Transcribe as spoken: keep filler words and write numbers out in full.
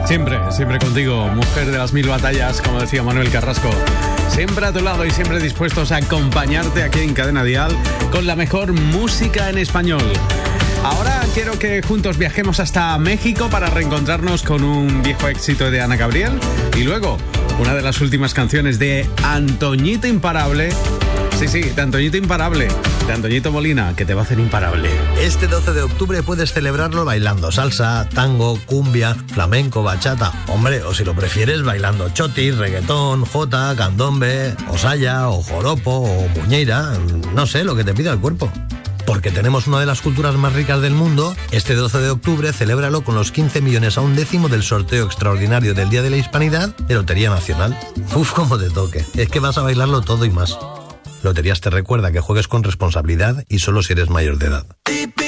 Siempre, siempre contigo, mujer de las mil batallas, como decía Manuel Carrasco. Siempre a tu lado y siempre dispuestos a acompañarte aquí en Cadena Dial con la mejor música en español. Ahora quiero que juntos viajemos hasta México para reencontrarnos con un viejo éxito de Ana Gabriel y luego una de las últimas canciones de Antoñito Imparable. Sí, sí, de Antoñito Imparable, de Antoñito Molina, que te va a hacer imparable. Este doce de octubre puedes celebrarlo bailando salsa, tango, cumbia, flamenco, bachata. Hombre, o si lo prefieres, bailando chotis, reggaetón, jota, candombe, o saya, o joropo, o muñeira. No sé, lo que te pida el cuerpo. Porque tenemos una de las culturas más ricas del mundo, este doce de octubre celébralo con los quince millones a un décimo del sorteo extraordinario del Día de la Hispanidad de Lotería Nacional. Uf, como te toque. Es que vas a bailarlo todo y más. Loterías te recuerda que juegues con responsabilidad y solo si eres mayor de edad.